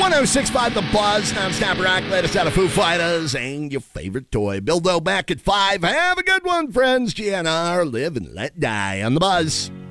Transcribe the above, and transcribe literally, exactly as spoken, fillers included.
one oh six point five The Buzz, non-stop rock. Let us out of Foo Fighters and your favorite toy. Bildo back at five. Have a good one, friends. G N R, live and let die on The Buzz.